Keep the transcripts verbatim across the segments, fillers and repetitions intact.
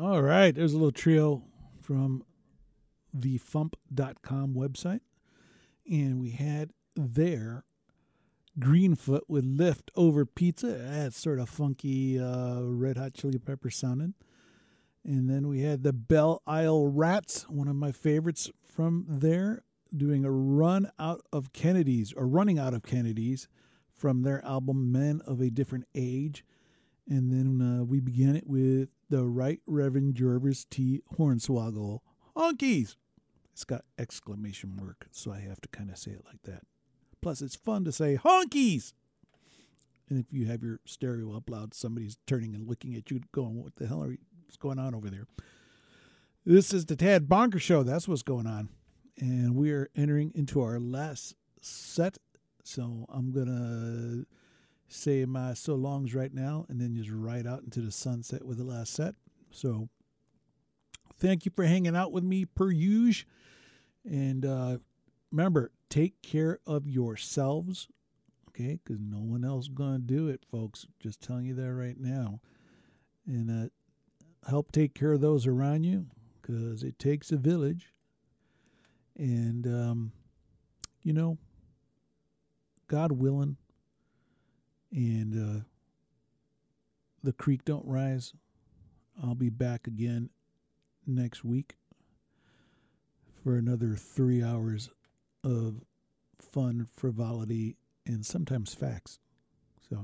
All right, there's a little trio from the fump dot com website. And we had there Greenfoot with Leftover Pizza. That's sort of funky uh, Red Hot Chili Pepper sounding. And then we had the Belle Isle Rats, one of my favorites from there, doing a run out of Kennedy's, or running out of Kennedy's, from their album Men of a Different Age. And then uh, we began it with the Right Reverend Jervis T. Hornswoggle, Honkies. It's got exclamation mark, so I have to kind of say it like that. Plus, it's fun to say honkies. And if you have your stereo up loud, somebody's turning and looking at you going, what the hell are you, what's going on over there? This is the Tad Bonker Show. That's what's going on. And we are entering into our last set. So I'm going to say my so longs right now and then just ride out into the sunset with the last set. So thank you for hanging out with me per usual. And uh, remember, take care of yourselves, okay? Because no one else is going to do it, folks. Just telling you that right now. And uh, help take care of those around you, because it takes a village. And, um, you know, God willing, and uh, the creek don't rise, I'll be back again next week for another three hours of fun, frivolity, and sometimes facts. So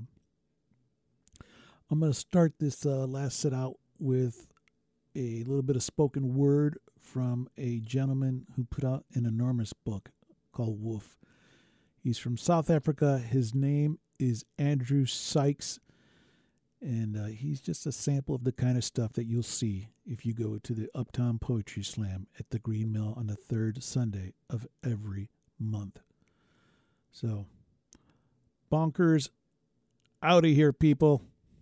I'm going to start this uh, last set out with a little bit of spoken word from a gentleman who put out an enormous book called Wolf. He's from South Africa. His name is Andrew Sykes, and uh, he's just a sample of the kind of stuff that you'll see if you go to the Uptown Poetry Slam at the Green Mill on the third Sunday of every month. So, bonkers, out of here, people.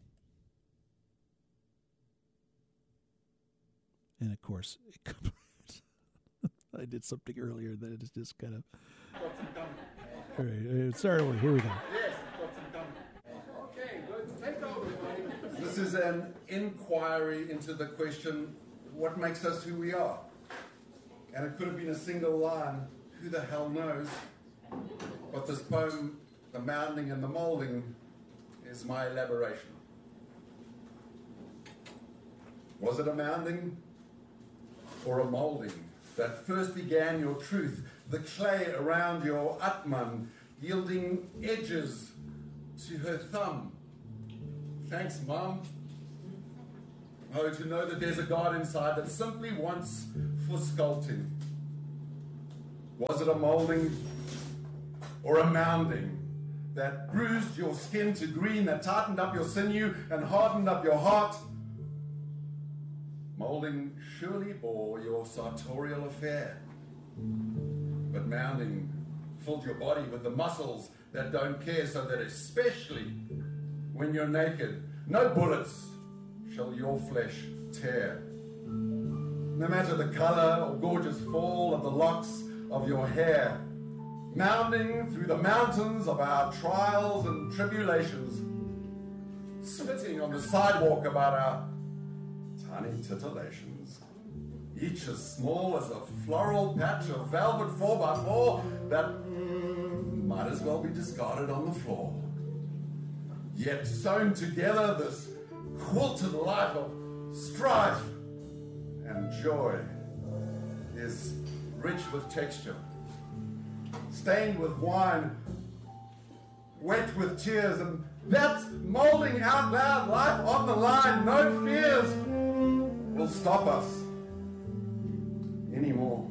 And of course, it I did something earlier that is just kind of. All right, start over. Here we go. Yes, got some gum. Okay, good. Take over, buddy. This is an inquiry into the question, what makes us who we are? And it could have been a single line, who the hell knows? But this poem, The Mounding and the Moulding, is my elaboration. Was it a mounding or a moulding that first began your truth, the clay around your Atman, yielding edges to her thumb? Thanks, Mom. Oh, to know that there's a God inside that simply wants for sculpting. Was it a moulding or a mounding that bruised your skin to green, that tightened up your sinew and hardened up your heart? Moulding surely bore your sartorial affair, but mounding filled your body with the muscles that don't care, so that especially when you're naked, no bullets shall your flesh tear. No matter the color or gorgeous fall of the locks of your hair, mounding through the mountains of our trials and tribulations, spitting on the sidewalk about our tiny titillations, each as small as a floral patch of velvet four by four that might as well be discarded on the floor. Yet sewn together, this quilted life of strife and joy is rich with texture, stained with wine, wet with tears, and that's molding out loud, life on the line. No fears will stop us anymore.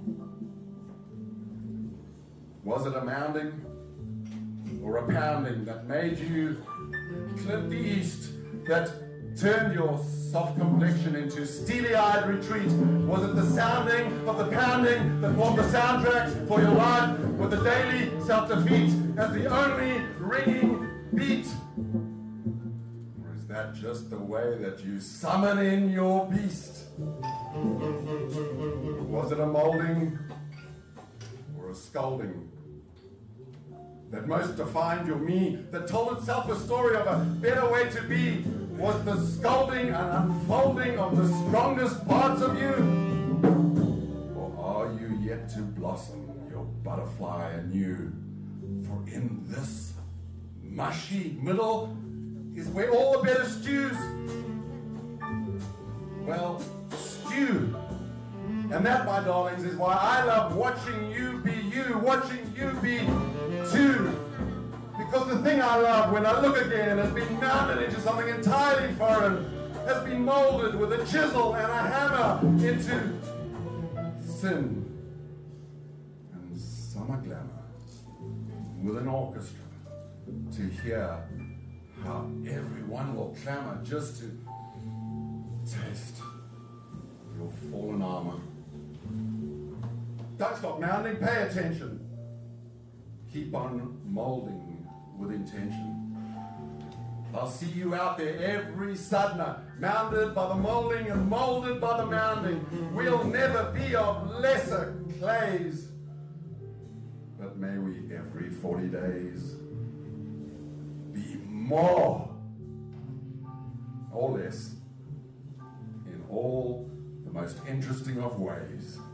Was it a mounding or a pounding that made you Clint East, that turned your soft complexion into steely-eyed retreat? Was it the sounding of the pounding that formed the soundtrack for your life, with the daily self-defeat as the only ringing beat? Or is that just the way that you summon in your beast? Was it a molding or a scolding that most defined your me, that told itself a story of a better way to be? was the sculpting and unfolding of the strongest parts of you? Or are you yet to blossom your butterfly anew? For in this mushy middle is where all the better stews, well, stew. And that, my darlings, is why I love watching you be you, watching you be too. Because the thing I love when I look again has been mounted into something entirely foreign, has been molded with a chisel and a hammer into sin and summer glamour with an orchestra to hear how everyone will clamor just to taste your fallen armor. Don't stop mounting, pay attention. Keep on molding with intention. I'll see you out there every sadhana, mounded by the molding and molded by the mounding. We'll never be of lesser clays, but may we every forty days be more or less in all the most interesting of ways.